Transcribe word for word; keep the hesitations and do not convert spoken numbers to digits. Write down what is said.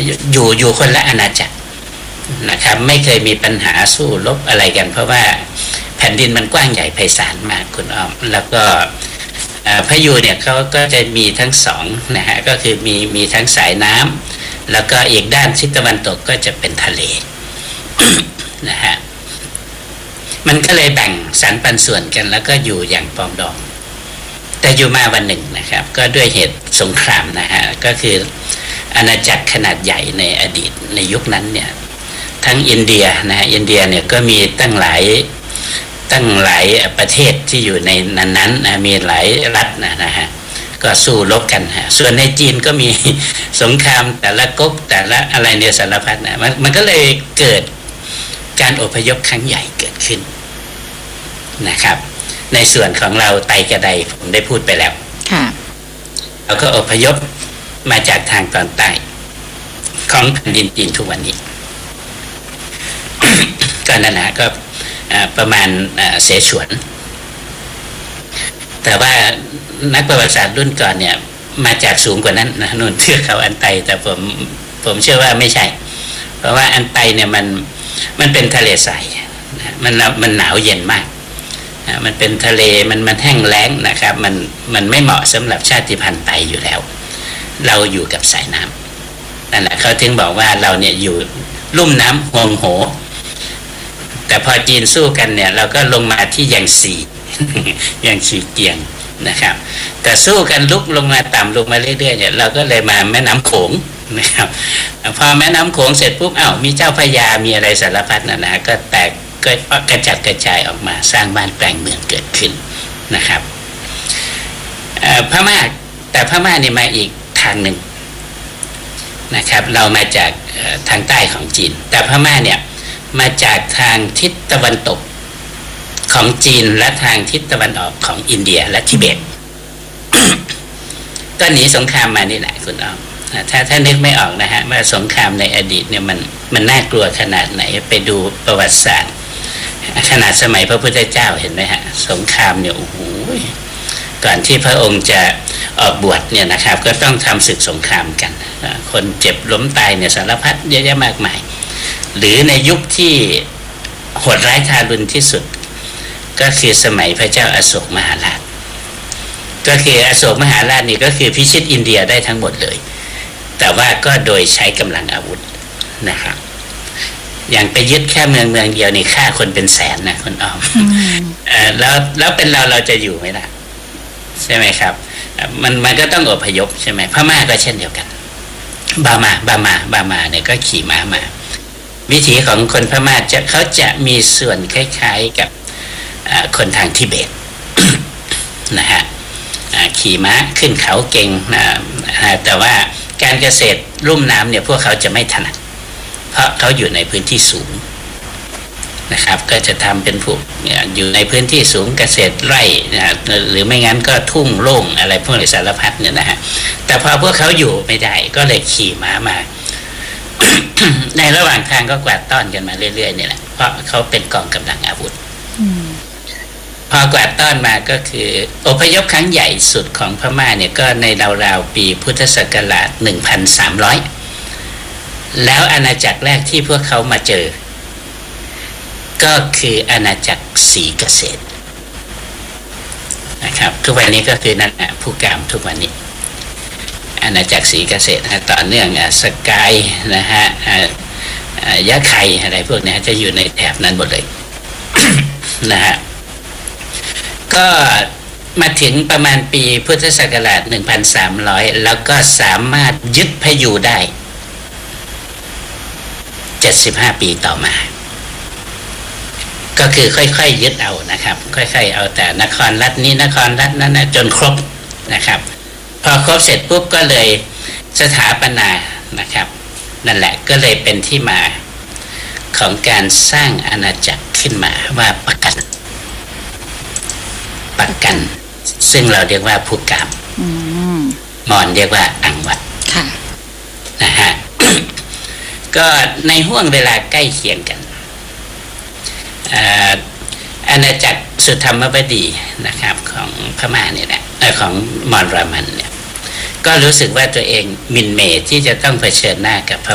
อยู่อยู่คนละอาณาจักรนะครับไม่เคยมีปัญหาสู้รบอะไรกันเพราะว่าแผ่นดินมันกว้างใหญ่ไพศาลมากคุณอ้อมแล้วก็พายุเนี่ยเขาก็จะมีทั้งสองนะฮะก็คือมีมีทั้งสายน้ำแล้วก็อีกด้านทิศตะวันตกก็จะเป็นทะเล นะฮะมันก็เลยแบ่งสรรปันส่วนกันแล้วก็อยู่อย่างปรองดองแต่อยู่มาวันหนึ่งนะครับก็ด้วยเหตุสงครามนะฮะก็คืออาณาจักรขนาดใหญ่ในอดีตในยุคนั้นเนี่ยทั้งอินเดียนะฮะอินเดียเนี่ยก็มีตั้งหลายตั้งหลายประเทศที่อยู่ในนั้นๆนะมีหลายรัฐนะนะฮะก็สู้รบกันฮะส่วนในจีนก็มีสงครามแต่ละก๊กแต่ละอะไรเนี่ยสารพัดนะมันมันก็เลยเกิดการอพยพครั้งใหญ่เกิดขึ้นนะครับในส่วนของเราไตกระไดผมได้พูดไปแล้วเราก็อพยพมาจากทางตอนใต้ของแผ่นดินจีนทุกวันนี้ ก็นั่นแหละก็ประมาณเสฉวนแต่ว่านักประวัติศาสตร์รุ่นก่อนเนี่ยมาจากสูงกว่านั้นนะนู่นเทือกเขาอันไตแต่ผมผมเชื่อว่าไม่ใช่เพราะว่าอันไตเนี่ยมันมันเป็นทะเลทรายมันมันหนาวเย็นมากมันเป็นทะเลมันมันแห้งแล้งนะครับมันมันไม่เหมาะสำหรับชาติพันธุ์ไตอยู่แล้วเราอยู่กับสายน้ำนั่นแหละเขาถึงบอกว่าเราเนี่ยอยู่ลุ่มน้ำฮวงโหแต่พอจีนสู้กันเนี่ยเราก็ลงมาที่ยังซียังซีเกียงนะครับแต่สู้กันลุกลงมาต่ำลงมาเรื่อยๆเนี่ยเราก็เลยมาแม่น้ำโขงนะครับพอแม่น้ำโขงเสร็จปุ๊บอ้าวมีเจ้าพระยามีอะไรสารพัดนะนะก็แตกก็กระจัดกระจายออกมาสร้างบ้านแปลงเมืองเกิดขึ้นนะครับพม่าแต่พม่านี่มาอีกทางหนึ่งนะครับเรามาจากทางใต้ของจีนแต่พม่าเนี่ยมาจากทางทิศตะวันตกของจีนและทางทิศตะวันออกของอินเดียและทิเบต ก็หนีสงครามมานี่แหละคุณอ้อมถ้าถ้านึกไม่ออกนะฮะว่าสงครามในอดีตเนี่ยมันมันน่ากลัวขนาดไหนไปดูประวัติศาสตร์ขนาดสมัยพระพุทธเจ้าเห็นไหมฮะสงครามเนี่ยโอ้โหก่อนที่พระองค์จะออกบวชเนี่ยนะครับก็ต้องทำศึกสงครามกันคนเจ็บล้มตายเนี่ยสารพัดเยอะแยะมากมายหรือในยุคที่โหดร้ายทารุณที่สุดก็คือสมัยพระเจ้าอโศกมหาราชก็คืออโศกมหาราชนี่ก็คือพิชิตอินเดียได้ทั้งหมดเลยแต่ว่าก็โดยใช้กำลังอาวุธนะครับอย่างไปยึดแค่เมืองเมืองเดียวนี่ฆ่าคนเป็นแสนนะคุณอ้อมเอ่อแล้วแล้วเป็นเราเราจะอยู่ไหมล่ะใช่ไหมครับมันมันก็ต้องอพยพใช่ไหมพม่าก็เช่นเดียวกันบามาบามาบามาเนี่ยก็ขี่ม้ามาวิถีของคนพม่าจะเขาจะมีส่วนคล้ายๆกับคนทางทิเบต นะฮะขี่ม้าขึ้นเขาเก่งนะแต่ว่าการเกษตรลุ่มน้ำเนี่ยพวกเขาจะไม่ถนัดเพราะเขาอยู่ในพื้นที่สูงนะครับก็จะทำเป็นพวกอยู่ในพื้นที่สูงเกษตรไร่นะหรือไม่งั้นก็ทุ่งโล่งอะไรพวกนี้สารพัดเนี่ยนะฮะแต่พอพวกเขาอยู่ไม่ได้ก็เลยขี่ม้ามา ในระหว่างทางก็กวาดต้อนกันมาเรื่อยๆเนี่ยแหละเพราะเขาเป็นกองกำลังอาวุธพอกวาดต้อนมาก็คืออพยพครั้งใหญ่สุดของพม่าเนี่ยก็ในราวๆปีพุทธศักราชหนึ่งพันสามร้อยแล้วอาณาจักรแรกที่พวกเขามาเจอก็คืออาณาจักรศรีเกษตรนะครับทุกวันนี้ก็คือนั่นแหละผู้กามทุกวันนี้อาณาจักรศรีเกษตรต่อเนื่องสกายนะฮะยะไข่อะไรพวกนี้จะอยู่ในแถบนั้นหมดเลย นะฮะก็มาถึงประมาณปีพุทธศักราชหนึ่งพันสามร้อยแล้วก็สามารถยึดพายุได้เจ็ดสิบห้าปีต่อมาก็คือค่อยๆยึดเอานะครับค่อยๆเอาแต่นครรัฐนี้นครรัฐนั้นนะจนครบนะครับพอครบเสร็จปุ๊บก็เลยสถาปนานะครับนั่นแหละก็เลยเป็นที่มาของการสร้างอาณาจักรขึ้นมาว่าปักกันปักกันซึ่งเราเรียกว่าภูกามมอญเรียกว่าอังวัดนะฮะ ก็ในห่วงเวลาใกล้เคียงกันอาณาจักรสุธรรมบดีนะครับของพม่าเนี่ยแหละของมอญรามันเนี่ยก็รู้สึกว่าตัวเองมินเมย์ที่จะต้องเผชิญหน้ากับพ